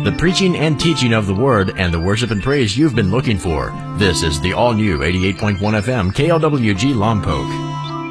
The preaching and teaching of the Word and the worship and praise you've been looking for. This is the all-new 88.1 FM KLWG Lompoc.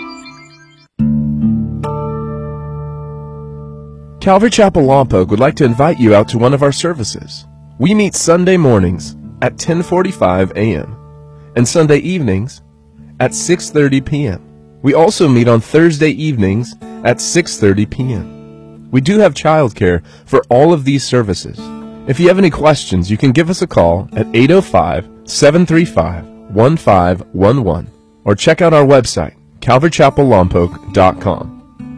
Calvary Chapel Lompoc would like to invite you out to one of our services. We meet Sunday mornings at 10:45 a.m. and Sunday evenings at 6:30 p.m. We also meet on Thursday evenings at 6:30 p.m. We do have childcare for all of these services. If you have any questions, you can give us a call at 805-735-1511 or check out our website, calvarychapellompoc.com.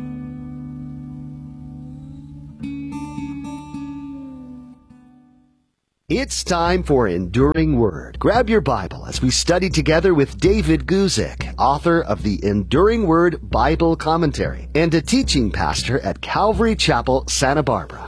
It's time for Enduring Word. Grab your Bible as we study together with David Guzik, author of the Enduring Word Bible Commentary and a teaching pastor at Calvary Chapel, Santa Barbara.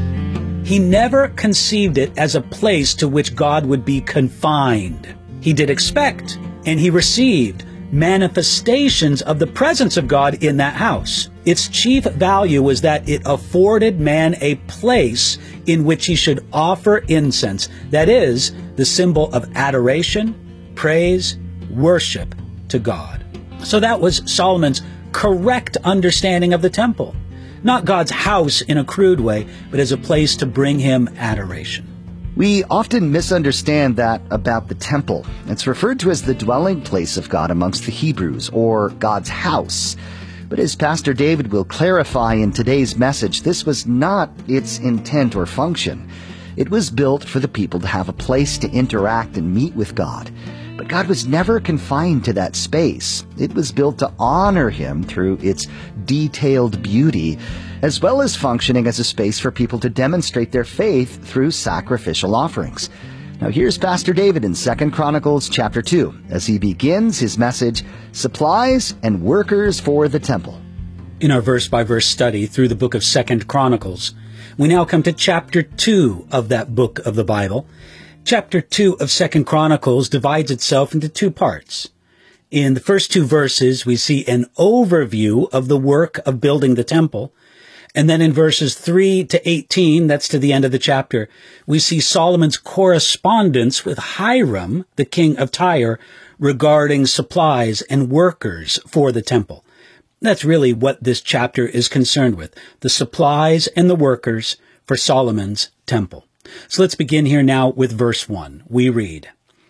He never conceived it as a place to which God would be confined. He did expect, and he received, manifestations of the presence of God in that house. Its chief value was that it afforded man a place in which he should offer incense, that is, the symbol of adoration, praise, worship to God. So that was Solomon's correct understanding of the temple. Not God's house in a crude way, but as a place to bring him adoration. We often misunderstand that about the temple. It's referred to as the dwelling place of God amongst the Hebrews, or God's house. But as Pastor David will clarify in today's message, this was not its intent or function. It was built for the people to have a place to interact and meet with God. But God was never confined to that space. It was built to honor him through its detailed beauty, as well as functioning as a space for people to demonstrate their faith through sacrificial offerings. Now here's Pastor David in 2 Chronicles chapter 2 as he begins his message, Supplies and Workers for the Temple. In our verse-by-verse study through the book of 2 Chronicles, we now come to chapter 2 of that book of the Bible. Chapter 2 of 2 Chronicles divides itself into two parts. In the first two verses, we see an overview of the work of building the temple. And then in verses 3 to 18, that's to the end of the chapter, we see Solomon's correspondence with Hiram, the king of Tyre, regarding supplies and workers for the temple. That's really what this chapter is concerned with, the supplies and the workers for Solomon's temple. So let's begin here now with verse 1. We read,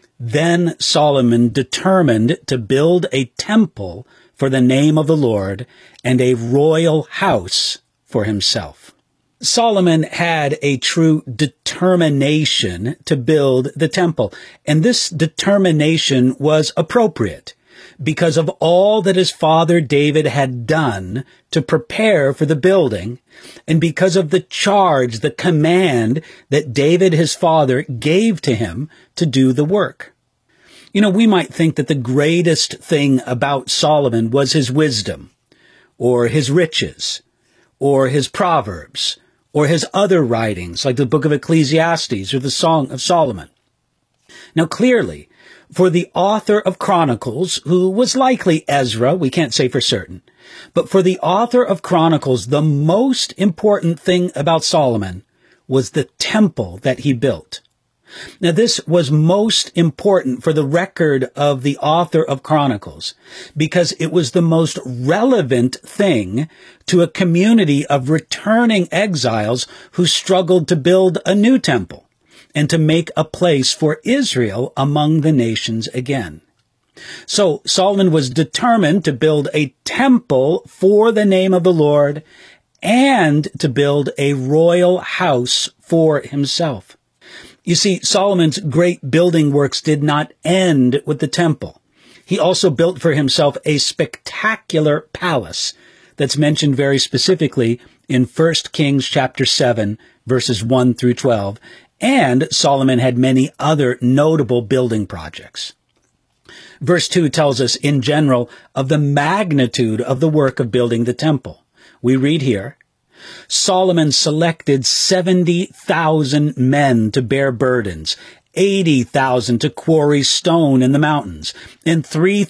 Then Solomon determined to build a temple for the name of the Lord and a royal house for himself. Solomon had a true determination to build the temple, and this determination was appropriate because of all that his father David had done to prepare for the building, and because of the charge, the command that David, his father, gave to him to do the work. You know, we might think that the greatest thing about Solomon was his wisdom, or his riches, or his Proverbs, or his other writings, like the book of Ecclesiastes or the Song of Solomon. Now, clearly, for the author of Chronicles, who was likely Ezra, we can't say for certain, but for the author of Chronicles, the most important thing about Solomon was the temple that he built. Now, this was most important for the record of the author of Chronicles because it was the most relevant thing to a community of returning exiles who struggled to build a new temple and to make a place for Israel among the nations again. So Solomon was determined to build a temple for the name of the Lord and to build a royal house for himself. You see, Solomon's great building works did not end with the temple. He also built for himself a spectacular palace that's mentioned very specifically in 1 Kings chapter 7, verses 1 through 12, and Solomon had many other notable building projects. Verse 2 tells us in general of the magnitude of the work of building the temple. We read here, Solomon selected 70,000 men to bear burdens, 80,000 to quarry stone in the mountains, and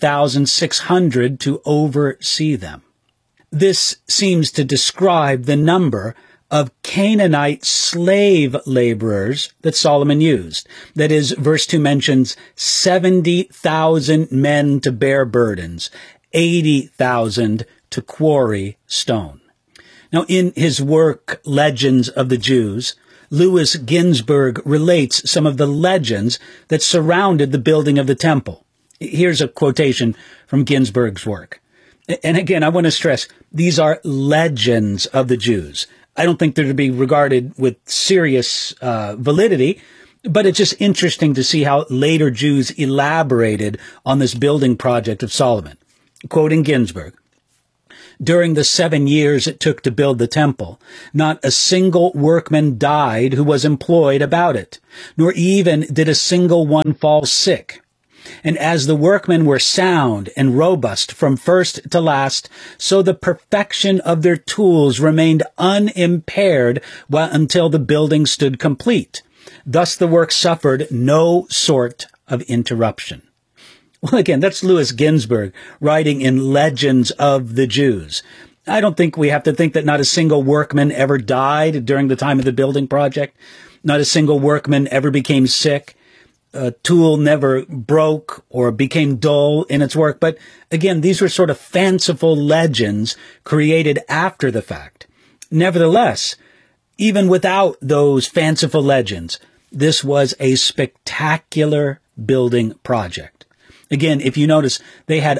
3,600 to oversee them. This seems to describe the number of Canaanite slave laborers that Solomon used. That is, verse 2 mentions 70,000 men to bear burdens, 80,000 to quarry stone. Now, in his work, Legends of the Jews, Louis Ginzberg relates some of the legends that surrounded the building of the temple. Here's a quotation from Ginzberg's work. And again, I want to stress, these are legends of the Jews. I don't think they're to be regarded with serious validity, but it's just interesting to see how later Jews elaborated on this building project of Solomon. Quoting Ginzberg, during the 7 years it took to build the temple, not a single workman died who was employed about it, nor even did a single one fall sick. And as the workmen were sound and robust from first to last, so the perfection of their tools remained unimpaired until the building stood complete. Thus the work suffered no sort of interruption. Well, again, that's Louis Ginzberg writing in Legends of the Jews. I don't think we have to think that not a single workman ever died during the time of the building project. Not a single workman ever became sick. A tool never broke or became dull in its work. But again, these were sort of fanciful legends created after the fact. Nevertheless, even without those fanciful legends, this was a spectacular building project. Again, if you notice, they had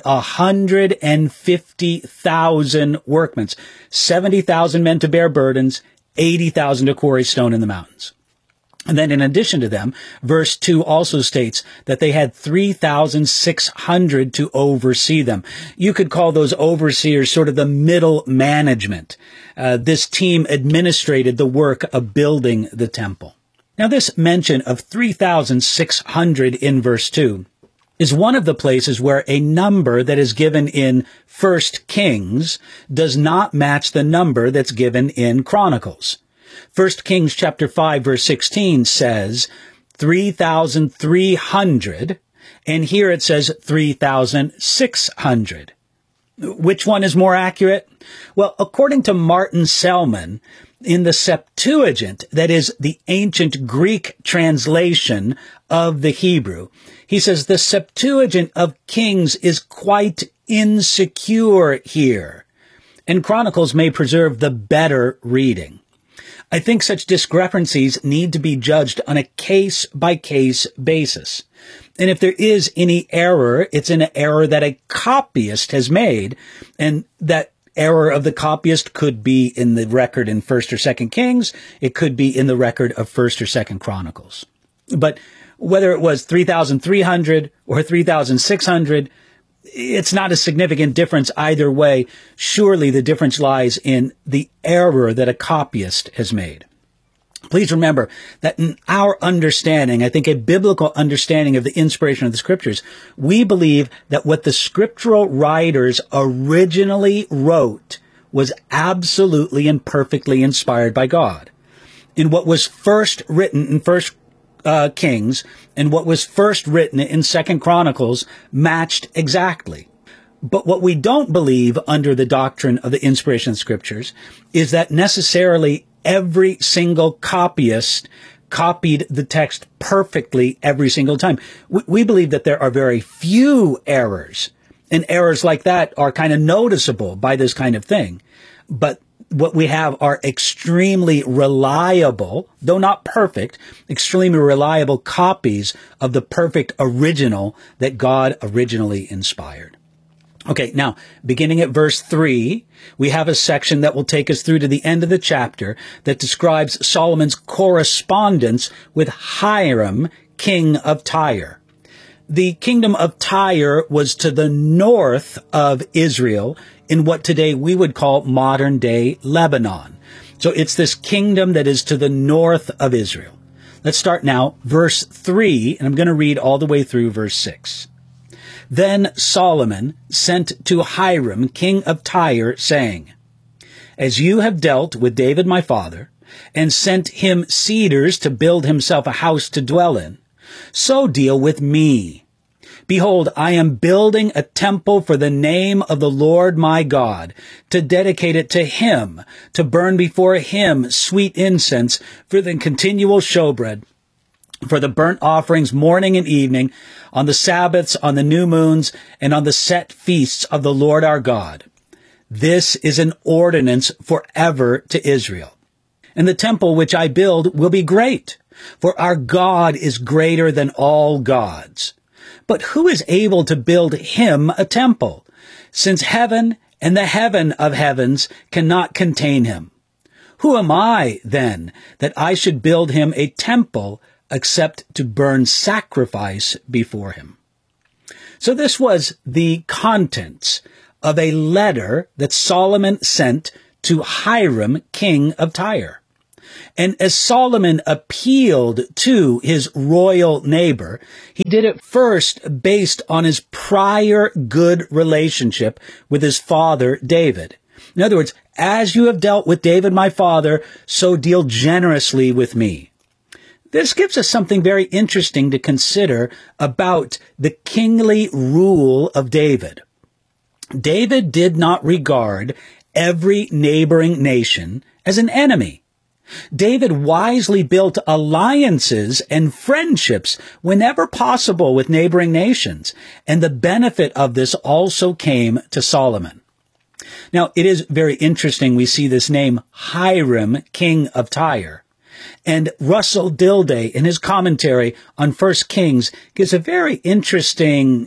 150,000 workmen, 70,000 men to bear burdens, 80,000 to quarry stone in the mountains. And then in addition to them, verse 2 also states that they had 3,600 to oversee them. You could call those overseers sort of the middle management. This team administrated the work of building the temple. Now, this mention of 3,600 in verse 2 is one of the places where a number that is given in 1 Kings does not match the number that's given in Chronicles. 1 Kings chapter 5 verse 16 says 3,300, and here it says 3,600. Which one is more accurate? Well, according to Martin Selman, in the Septuagint, that is the ancient Greek translation of the Hebrew, he says the Septuagint of Kings is quite insecure here, and Chronicles may preserve the better reading. I think such discrepancies need to be judged on a case-by-case basis. And if there is any error, it's an error that a copyist has made, and that error of the copyist could be in the record in 1st or 2nd Kings. It could be in the record of 1st or 2nd Chronicles. But whether it was 3,300 or 3,600, it's not a significant difference either way. Surely the difference lies in the error that a copyist has made. Please remember that in our understanding, I think a biblical understanding of the inspiration of the scriptures, we believe that what the scriptural writers originally wrote was absolutely and perfectly inspired by God. In what was first written in 1 Kings and what was first written in 2 Chronicles matched exactly. But what we don't believe under the doctrine of the inspiration of the scriptures is that necessarily every single copyist copied the text perfectly every single time. We believe that there are very few errors, and errors like that are kind of noticeable by this kind of thing. But what we have are extremely reliable, though not perfect, extremely reliable copies of the perfect original that God originally inspired. Okay, now, beginning at verse 3, we have a section that will take us through to the end of the chapter that describes Solomon's correspondence with Hiram, king of Tyre. The kingdom of Tyre was to the north of Israel in what today we would call modern-day Lebanon. So it's this kingdom that is to the north of Israel. Let's start now, verse 3, and I'm going to read all the way through verse 6. Then Solomon sent to Hiram, king of Tyre, saying, As you have dealt with David my father, and sent him cedars to build himself a house to dwell in, so deal with me. Behold, I am building a temple for the name of the Lord my God, to dedicate it to him, to burn before him sweet incense for the continual showbread, for the burnt offerings morning and evening, on the Sabbaths, on the new moons, and on the set feasts of the Lord our God. This is an ordinance forever to Israel. And the temple which I build will be great, for our God is greater than all gods. But who is able to build him a temple, since heaven and the heaven of heavens cannot contain him? Who am I, then, that I should build him a temple, except to burn sacrifice before him? So this was the contents of a letter that Solomon sent to Hiram, king of Tyre. And as Solomon appealed to his royal neighbor, he did it first based on his prior good relationship with his father, David. In other words, as you have dealt with David, my father, so deal generously with me. This gives us something very interesting to consider about the kingly rule of David. David did not regard every neighboring nation as an enemy. David wisely built alliances and friendships whenever possible with neighboring nations, and the benefit of this also came to Solomon. Now, it is very interesting we see this name Hiram, king of Tyre. And Russell Dilday, in his commentary on 1 Kings, gives a very interesting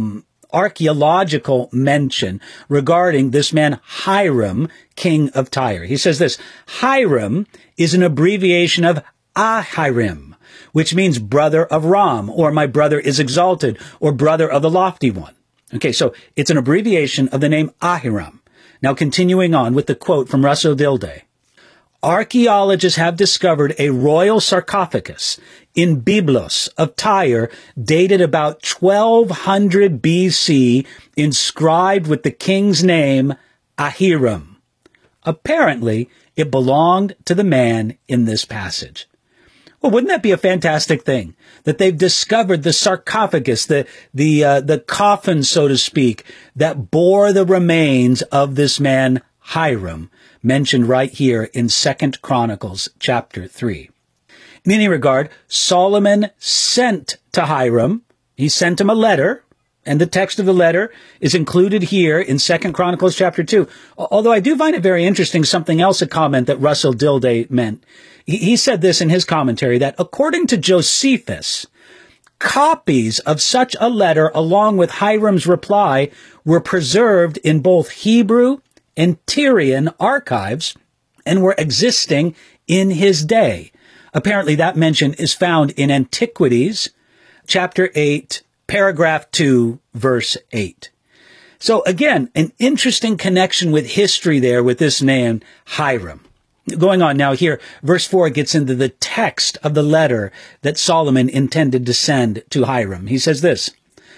archaeological mention regarding this man Hiram, king of Tyre. He says this: Hiram is an abbreviation of Ahiram, which means brother of Ram, or my brother is exalted, or brother of the lofty one. Okay, so it's an abbreviation of the name Ahiram. Now, continuing on with the quote from Russell Dilday. Archaeologists have discovered a royal sarcophagus in Byblos of Tyre dated about 1200 BC, inscribed with the king's name, Ahiram. Apparently, it belonged to the man in this passage. Well, wouldn't that be a fantastic thing? That they've discovered the sarcophagus, the coffin, so to speak, that bore the remains of this man, Hiram, mentioned right here in 2 Chronicles chapter 3. In any regard, Solomon sent to Hiram, he sent him a letter, and the text of the letter is included here in 2 Chronicles chapter 2. Although I do find it very interesting, something else, a comment that Russell Dilday meant. He said this in his commentary, that according to Josephus, copies of such a letter along with Hiram's reply were preserved in both Hebrew and Tyrian archives and were existing in his day. Apparently that mention is found in Antiquities, chapter 8, paragraph 2, verse 8. So again, an interesting connection with history there with this man, Hiram. Going on now here, verse 4 gets into the text of the letter that Solomon intended to send to Hiram. He says this: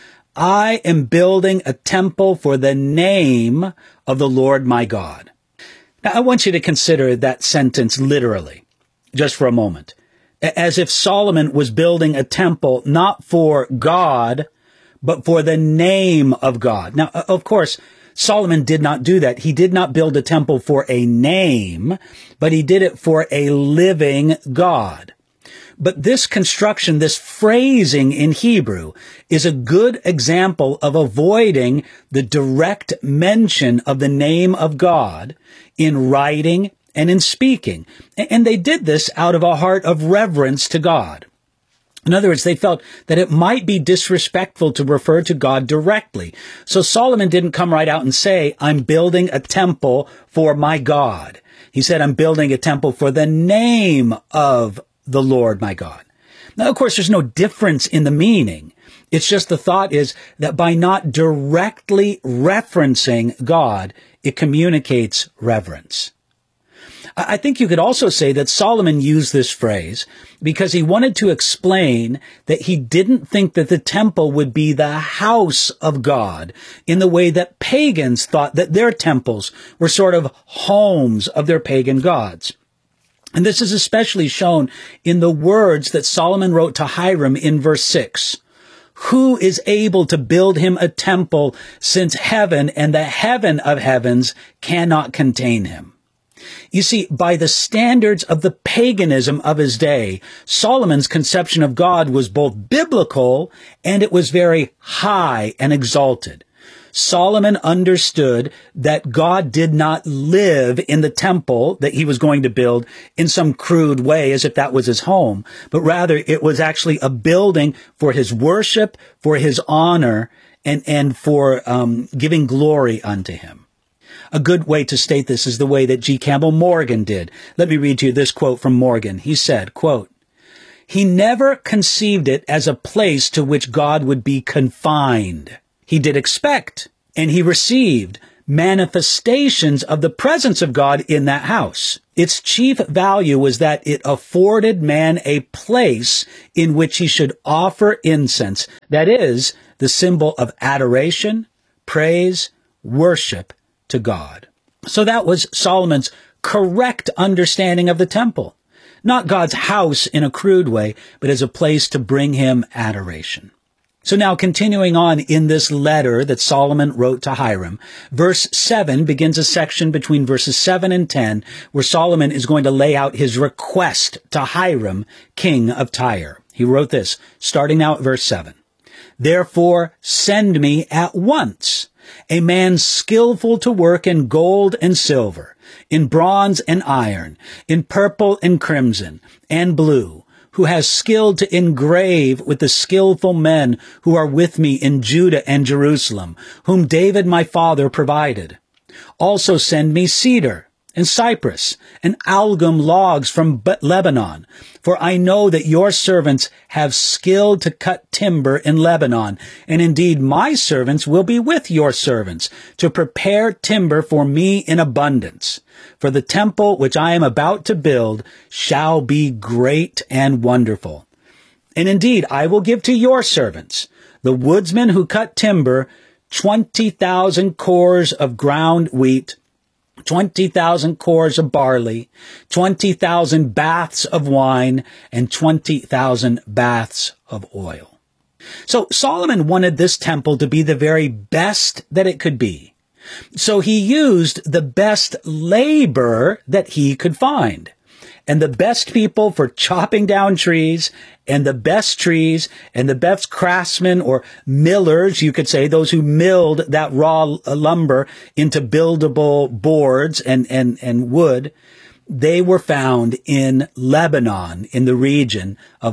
I am building a temple for the name of the Lord my God. Now, I want you to consider that sentence literally, just for a moment, as if Solomon was building a temple not for God, but for the name of God. Now, of course, Solomon did not do that. He did not build a temple for a name, but he did it for a living God. But this construction, this phrasing in Hebrew, is a good example of avoiding the direct mention of the name of God in writing and in speaking. And they did this out of a heart of reverence to God. In other words, they felt that it might be disrespectful to refer to God directly. So Solomon didn't come right out and say, I'm building a temple for my God. He said, I'm building a temple for the name of the Lord my God. Now, of course, there's no difference in the meaning. It's just the thought is that by not directly referencing God, it communicates reverence. I think you could also say that Solomon used this phrase because he wanted to explain that he didn't think that the temple would be the house of God in the way that pagans thought that their temples were sort of homes of their pagan gods. And this is especially shown in the words that Solomon wrote to Hiram in verse 6. Who is able to build him a temple, since heaven and the heaven of heavens cannot contain him? You see, by the standards of the paganism of his day, Solomon's conception of God was both biblical and it was very high and exalted. Solomon understood that God did not live in the temple that he was going to build in some crude way as if that was his home, but rather it was actually a building for his worship, for his honor, and for giving glory unto him. A good way to state this is the way that G. Campbell Morgan did. Let me read to you this quote from Morgan. He said, quote, "He never conceived it as a place to which God would be confined. He did expect, and he received, manifestations of the presence of God in that house. Its chief value was that it afforded man a place in which he should offer incense, that is, the symbol of adoration, praise, worship to God." So that was Solomon's correct understanding of the temple. Not God's house in a crude way, but as a place to bring him adoration. So now continuing on in this letter that Solomon wrote to Hiram, verse 7 begins a section between verses 7 and 10 where Solomon is going to lay out his request to Hiram, king of Tyre. He wrote this, starting now at verse 7. "Therefore send me at once a man skillful to work in gold and silver, in bronze and iron, in purple and crimson and blue, who has skill to engrave with the skillful men who are with me in Judah and Jerusalem, whom David my father provided. Also send me cedar and cypress and algum logs from Lebanon, for I know that your servants have skill to cut timber in Lebanon, and indeed my servants will be with your servants to prepare timber for me in abundance. For the temple which I am about to build shall be great and wonderful. And indeed I will give to your servants, the woodsmen who cut timber, 20,000 cores of ground wheat, 20,000 cores of barley, 20,000 baths of wine, and 20,000 baths of oil." So Solomon wanted this temple to be the very best that it could be. So he used the best labor that he could find. And the best people for chopping down trees, and the best craftsmen or millers, you could say, those who milled that raw lumber into buildable boards and wood, they were found in Lebanon, in the region of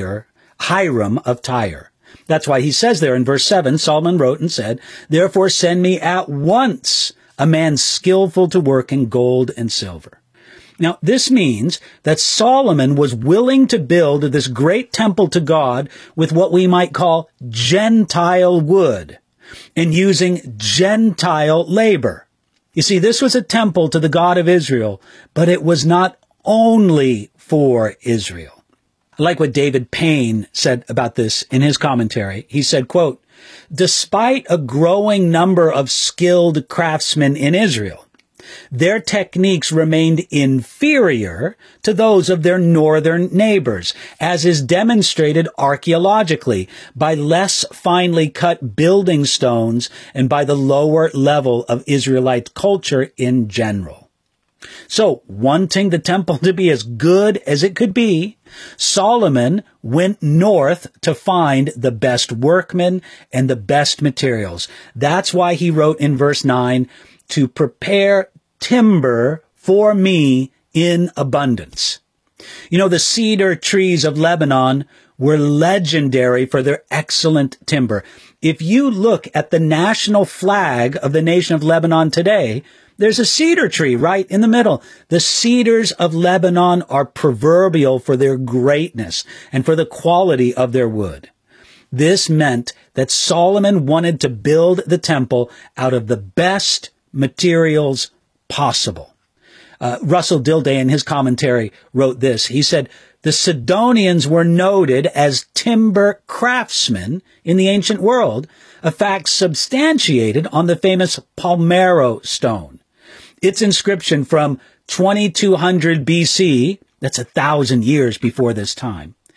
Hiram of Tyre. That's why he says there in verse 7, Solomon wrote and said, "Therefore send me at once a man skillful to work in gold and silver." Now, this means that Solomon was willing to build this great temple to God with what we might call Gentile wood and using Gentile labor. You see, this was a temple to the God of Israel, but it was not only for Israel. I like what David Payne said about this in his commentary. He said, quote, "Despite a growing number of skilled craftsmen in Israel, their techniques remained inferior to those of their northern neighbors, as is demonstrated archaeologically by less finely cut building stones and by the lower level of Israelite culture in general." So, wanting the temple to be as good as it could be, Solomon went north to find the best workmen and the best materials. That's why he wrote in verse 9, "To prepare timber for me in abundance." You know, the cedar trees of Lebanon were legendary for their excellent timber. If you look at the national flag of the nation of Lebanon today, there's a cedar tree right in the middle. The cedars of Lebanon are proverbial for their greatness and for the quality of their wood. This meant that Solomon wanted to build the temple out of the best materials possible. Russell Dilday, in his commentary, wrote this. He said, "The Sidonians were noted as timber craftsmen in the ancient world, a fact substantiated on the famous Palmero stone. Its inscription from 2200 BC, that's 1,000 years before this time,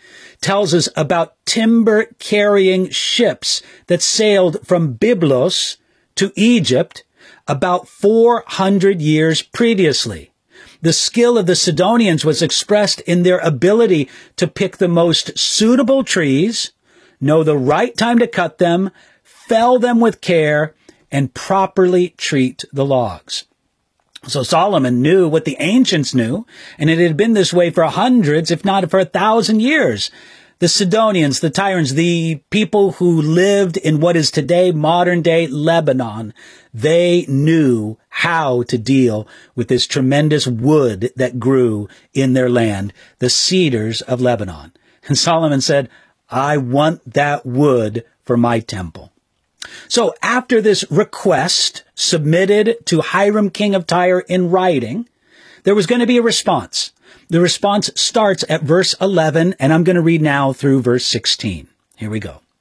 tells us about timber-carrying ships that sailed from Byblos to Egypt about 400 years previously. The skill of the Sidonians was expressed in their ability to pick the most suitable trees, know the right time to cut them, fell them with care, and properly treat the logs. So Solomon knew what the ancients knew, and it had been this way for hundreds, if not for 1,000 years. The Sidonians, the Tyrians, the people who lived in what is today modern-day Lebanon, they knew how to deal with this tremendous wood that grew in their land, the cedars of Lebanon. And Solomon said, I want that wood for my temple. So after this request submitted to Hiram, king of Tyre, in writing, there was going to be a response. The response starts at verse 11, and I'm going to read now through verse 16. Here we go.